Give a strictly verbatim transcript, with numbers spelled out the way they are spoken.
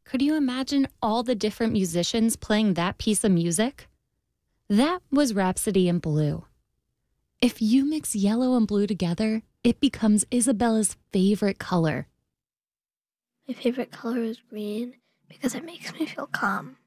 Could you imagine all the different musicians playing that piece of music? That was Rhapsody in Blue. If you mix yellow and blue together, it becomes Isabella's favorite color. My favorite color is green because it makes me feel calm.